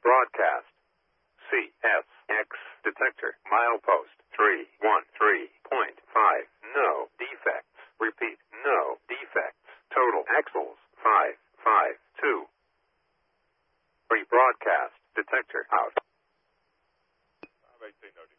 Pre-broadcast. CSX detector. Milepost 313.5. No defects. Repeat. No defects. Total axles 552. Pre-broadcast detector out. 518, no defects.